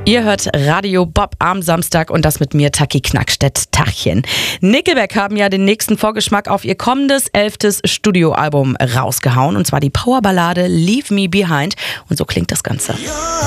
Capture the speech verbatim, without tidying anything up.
Ihr hört Radio Bob am Samstag und das mit mir, Taki Knackstedt. Tachchen. Nickelback haben ja den nächsten Vorgeschmack auf ihr kommendes elftes Studioalbum rausgehauen, und zwar die Powerballade Leave Me Behind, und so klingt das Ganze.